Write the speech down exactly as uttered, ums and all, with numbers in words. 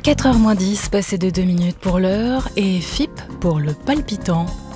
quatre heures moins dix, passé de deux minutes pour l'heure, et F I P pour le palpitant.